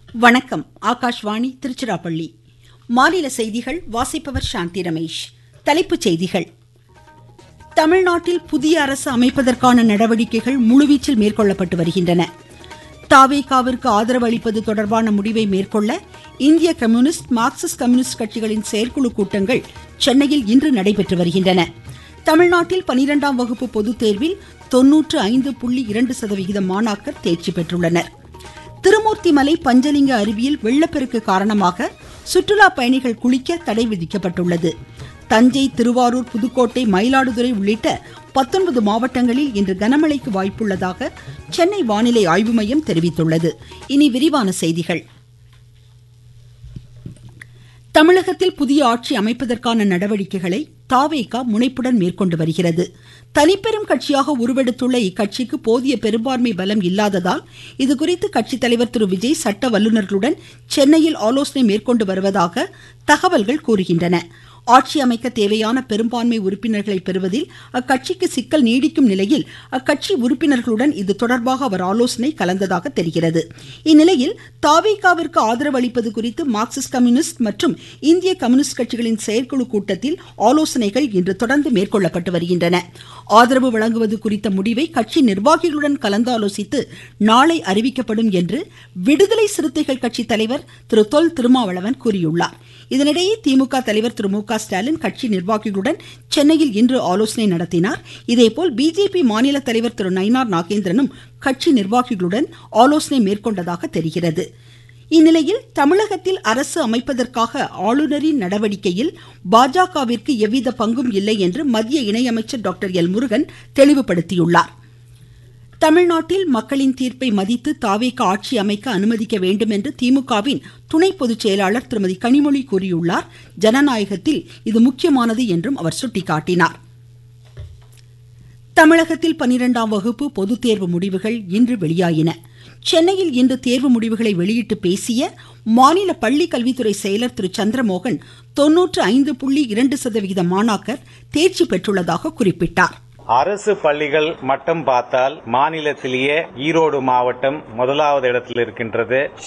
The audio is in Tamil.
வணக்கம். ஆகாஷ்வாணி திருச்சிராப்பள்ளி. மாநில செய்திகள் வாசிப்பவர் சாந்தி ரமேஷ். தலைப்புச் செய்திகள். தமிழ்நாட்டில் புதிய அரசு அமைப்பதற்கான நடவடிக்கைகள் முழுவீச்சில் மேற்கொள்ளப்பட்டு வருகின்றன. தவேகாவிற்கு ஆதரவு அளிப்பது தொடர்பான முடிவை மேற்கொள்ள இந்திய கம்யூனிஸ்ட், மார்க்சிஸ்ட் கம்யூனிஸ்ட் கட்சிகளின் செயற்குழு கூட்டங்கள் சென்னையில் இன்று நடைபெற்று வருகின்றன. தமிழ்நாட்டில் 12ஆம் வகுப்பு பொதுத் தேர்வில் 95.2% மாணாக்கர் தேர்ச்சி பெற்றுள்ளனர். திருமூர்த்திமலை பஞ்சலிங்க அருவியில் வெள்ளப்பெருக்கு காரணமாக சுற்றுலா பயணிகள் குளிக்க தடை விதிக்கப்பட்டுள்ளது. தஞ்சை, திருவாரூர், புதுக்கோட்டை, மயிலாடுதுறை உள்ளிட்ட 19 மாவட்டங்களில் இன்று கனமழைக்கு வாய்ப்புள்ளதாக சென்னை வானிலை ஆய்வு மையம் தெரிவித்துள்ளது. இனி விரிவான செய்திகள். தமிழகத்தில் புதிய ஆட்சி அமைப்பதற்கான நடவடிக்கைகளை தவேகா முனைப்புடன் மேற்கொண்டு வருகிறது. தனிப்பெரும் கட்சியாக உருவெடுத்துள்ள இக்கட்சிக்கு போதிய பெரும்பான்மை பலம் இல்லாததால் இதுகுறித்து கட்சித் தலைவர் திரு விஜய் சட்ட வல்லுநர்களுடன் சென்னையில் ஆலோசனை மேற்கொண்டு வருவதாக தகவல்கள் கூறுகின்றன. ஆட்சி அமைக்க தேவையான பெரும்பான்மை உறுப்பினர்களை பெறுவதில் அக்கட்சிக்கு சிக்கல் நீடிக்கும் நிலையில் அக்கட்சி உறுப்பினர்களுடன் இது தொடர்பாக அவர் ஆலோசனை கலந்ததாக தெரிகிறது. இந்நிலையில் தவேகாவிற்கு ஆதரவு அளிப்பது குறித்து மார்க்சிஸ்ட் கம்யூனிஸ்ட் மற்றும் இந்திய கம்யூனிஸ்ட் கட்சிகளின் செயற்குழு கூட்டத்தில் ஆலோசனைகள் இன்று தொடர்ந்து மேற்கொள்ளப்பட்டு வருகின்றன. ஆதரவு வழங்குவது குறித்த முடிவை கட்சி நிர்வாகிகளுடன் கலந்தாலோசித்து நாளை அறிவிக்கப்படும் என்று விடுதலை சிறுத்தைகள் கட்சி தலைவர் திரு தொல் திருமாவளவன் கூறியுள்ளார். இதனிடையே திமுக தலைவர் திரு மு க ஸ்டாலின் கட்சி நிர்வாகிகளுடன் சென்னையில் இன்று ஆலோசனை நடத்தினார். இதேபோல் பிஜேபி மாநில தலைவர் திரு நயினார் நாகேந்திரனும் கட்சி நிர்வாகிகளுடன் ஆலோசனை மேற்கொண்டதாக தெரிகிறது. இந்நிலையில் தமிழகத்தில் அரசு அமைப்பதற்காக ஆளுநரின் நடவடிக்கையில் பாஜகவிற்கு எவ்வித பங்கும் இல்லை என்று மத்திய இணையமைச்சர் டாக்டர் எல் முருகன் தெளிவுபடுத்தியுள்ளார். தமிழ்நாட்டில் மக்களின் தீர்ப்பை மதித்து தவேகா ஆட்சி அமைக்க அனுமதிக்க வேண்டும் என்று திமுகவின் துணை பொதுச் செயலாளர் திருமதி கனிமொழி கூறியுள்ளார். ஜனநாயகத்தில் இது முக்கியமானது என்றும் அவர் சுட்டிக்காட்டினார். தமிழகத்தில் 12ஆம் வகுப்பு பொதுத் தேர்வு முடிவுகள் இன்று வெளியாயின. சென்னையில் இன்று தேர்வு முடிவுகளை வெளியிட்டு பேசிய மாநில பள்ளிக்கல்வித்துறை செயலர் திரு சந்திரமோகன் 95.2% மாணாக்கர் தேர்ச்சி பெற்றுள்ளதாக குறிப்பிட்டார். அரசு பள்ளிகள் மட்டும் பார்த்தால் மாநிலத்திலேயே ஈரோடு மாவட்டம் முதலாவது இடத்தில் இருக்கின்றது.